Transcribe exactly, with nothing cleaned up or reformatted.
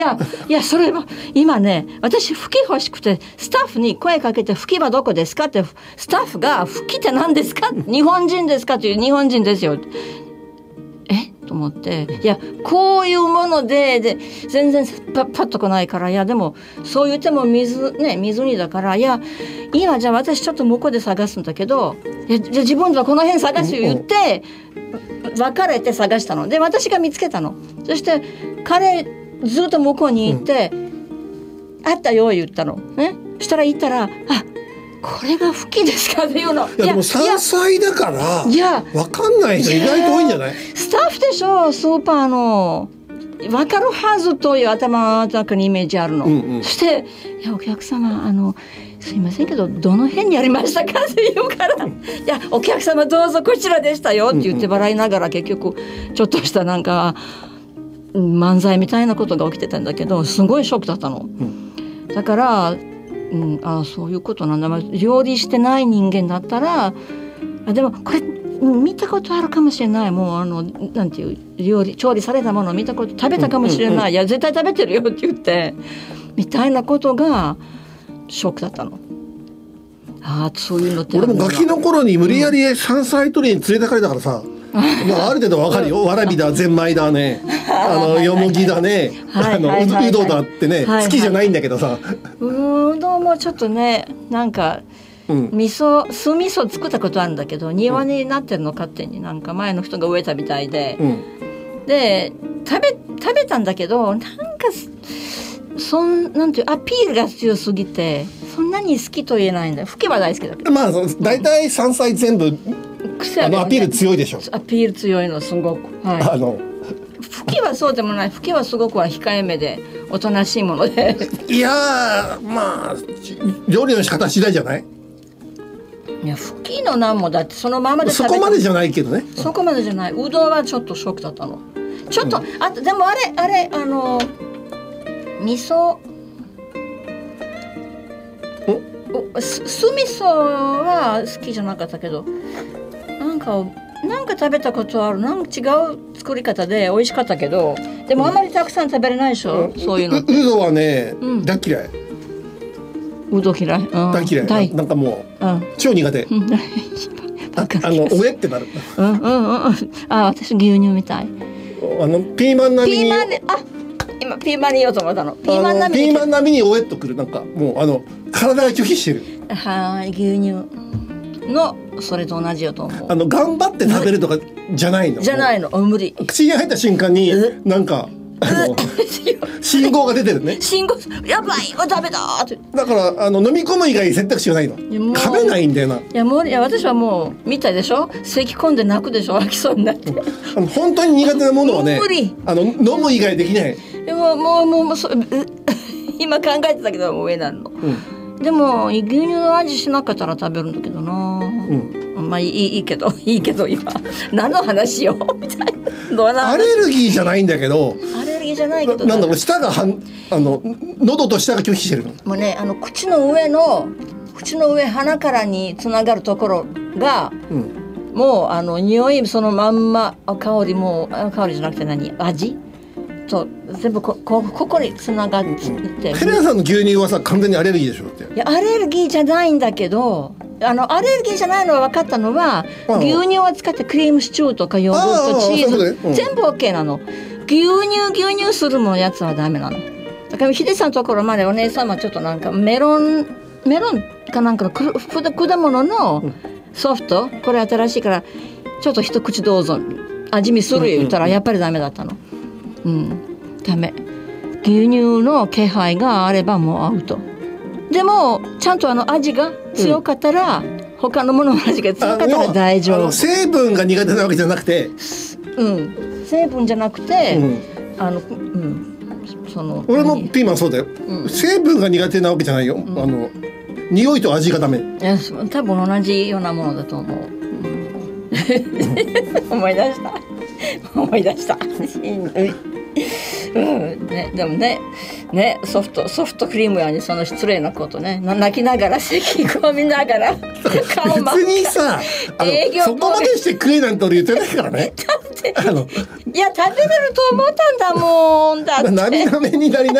いやいやそれは今ね私吹き欲しくてスタッフに声かけて吹きはどこですかってスタッフが吹きって何ですか日本人ですかっていう日本人ですよえと思っていやこういうものでで全然パ, パッとこないからいやでもそう言っても水ね湖だからいや今じゃあ私ちょっと向こうで探すんだけどいやじゃあ自分はこの辺探すよ言って別れて探したので私が見つけたのそして彼ずっと向こうに行って、うん、あったよ言ったのねしたら言ったらあこれが吹きですかっていうのいやでもさんさいだからいや分かんない人意外と多いんじゃないスタッフでしょスーパーの分かるはずという頭の中にイメージあるの、うんうん、そしていやお客様あのすいませんけどどの辺にありましたかって言うからいやお客様どうぞこちらでしたよって言って笑いながら結局ちょっとしたなんか漫才みたいなことが起きてたんだけどすごいショックだったの、うん、だから、うん、あそういうことなんだ、まあ、料理してない人間だったらあでもこれ見たことあるかもしれないもうあのなんていう料理調理されたものを見たこと食べたかもしれない、うんうんうん、いや絶対食べてるよって言ってみたいなことがショックだったの。あそういうのって俺もガキの頃に無理やり山菜採りに連れてかれたからさ、うんまあ、ある程度わかるよわらびだゼンマイだねあのよもぎだねあのうどだってね、はいはい、好きじゃないんだけどさうどんもちょっとねなんかうん、味噌酢味噌作ったことあるんだけど庭になってるの勝手になんか前の人が植えたみたいで、うん、で食べ食べたんだけどなんかそんなんていうアピールが強すぎてそんなに好きと言えないんだよ吹きは大好きだけどまあ大体山菜全部、うん、あのアピール強いでしょアピール強いのすごく、はい、あの吹きはそうでもない吹きはすごくは控えめでおとなしいものでいやまあ料理の仕方次第じゃないいや吹きのなんもだってそのままで食べそこまでじゃないけどねそこまでじゃないうどんはちょっとショックだったのちょっと、うん、あとでもあれあれあの味噌酢味噌は好きじゃなかったけどなんかなんか食べたことあるなんか違う作り方で美味しかったけどでもあんまりたくさん食べれないでしょ、うん、そういうのうどはね、うん、大嫌いうど嫌い、うん、 大嫌い大なんかもう、うん、超苦手あ, あのおえってなるうんうんうんあ私牛乳みたいあのピーマン並みにピーマンであ今ピーマンに言おうと思ったのピーマン並みにピーマン並みにおえっとくるなんかもうあの体が拒否してるはい牛乳のそれと同じよと思うあの頑張って食べるとかじゃないのじゃないの無理口に入った瞬間になんかあの信号が出てるね信号やばいダメだってだからあの飲み込む以外選択肢がないの噛めないんだよないやもういや私はもう見たでしょ咳込んで泣くでしょ吐きそうになってあの本当に苦手なものはね無理あの飲む以外できないでももうもうもうそ今考えてたけどもう上なの、うん、でも牛乳の味しなかったら食べるんだけどな、うん、まあいい、いいけどいいけど今何の話よみたいなどうなアレルギーじゃないんだけどアレルギーじゃないけどなんだろう舌がはんあの喉と舌が拒否してるのもうねあの口の上の口の上鼻からにつながるところが、うん、もうあの匂いそのまんま香りも香りじゃなくて何味と全部ここここにつながっててヘレナさんの牛乳はさ完全にアレルギーでしょっていやアレルギーじゃないんだけどあのアレルギーじゃないのは分かったのは牛乳を使ってクリームシチューとかヨーグルトチーズ、うん、全部 OK なの牛乳牛乳するもんやつはダメなのだからヒデさんのところまでお姉さんはちょっとなんかメロンメロンかなんかのく果物のソフト、うん、これ新しいからちょっと一口どうぞ味見する言ったらやっぱりダメだったのうん、ダメ牛乳の気配があればもうアウトでもちゃんとあの味が強かったら、うん、他のものの味が強かったら大丈夫成分が苦手なわけじゃなくてうん成分じゃなくて、うん、あのうんその俺もピーマンそうだよ、うん、成分が苦手なわけじゃないよ、うん、あの匂いと味がダメいや多分同じようなものだと思う、うん、思い出した思い出したうんね、でもねねソフトソフトクリームやにその失礼なことね泣きながら咳込みながら顔真っ赤別にさあの営業そこまでして食えなんて俺言ってないからねだってあのいや食べれると思ったんだもんだって涙目になりな